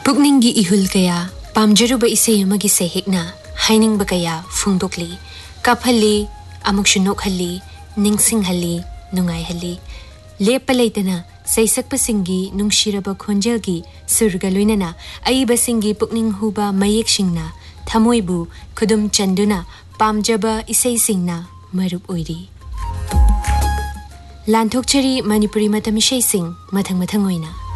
पुकनिंगी इहुल कया पामजरुबा इसे अमगी सेहेकना हाइनिंग बकया फुंगदोकली काफली अमुक्सु नोखली निंगसिंगहली नुंगाइहली लेप लेतना सैसकपसिंगी नुंगशिरबा खोंजेलगी सुरगा लोइनना अइबसिंगी पुकनिंग हुबा मयेकसिंगना थमोइबु खुदुम चंदुना पामजबा इसेसिंगना मरुप ओइरी लांथोकचरी मणिपुरी मतम इसेसिंग मथंग मथंग ओइना